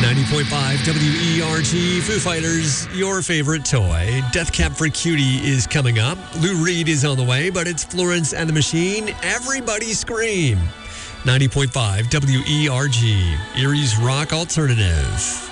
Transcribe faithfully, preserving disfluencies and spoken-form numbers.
ninety point five W E R G, Foo Fighters, your favorite toy. Death Cab for Cutie is coming up. Lou Reed is on the way, but it's Florence and the Machine. Everybody Scream. ninety point five W E R G, Erie's Rock Alternative.